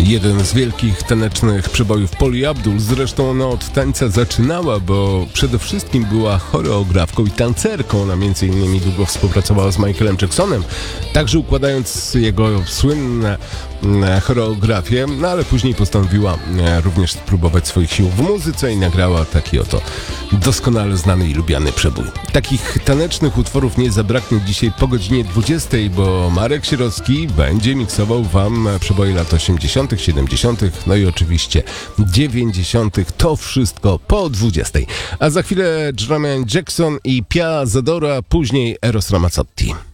Jeden z wielkich tanecznych przebojów Pauli Abdul. Zresztą ona od tańca zaczynała, bo przede wszystkim była choreografką i tancerką. Ona między innymi długo współpracowała z Michaelem Jacksonem, także układając jego słynne choreografie, no ale później postanowiła również spróbować swoich sił w muzyce i nagrała taki oto doskonale znany i lubiany przebój. Takich tanecznych utworów nie zabraknie dzisiaj po godzinie 20, bo Marek Sierocki będzie miksował wam przeboje lat 80., 70., no i oczywiście 90. To wszystko po 20. A za chwilę Jermaine Jackson i Pia Zadora, później Eros Ramazzotti.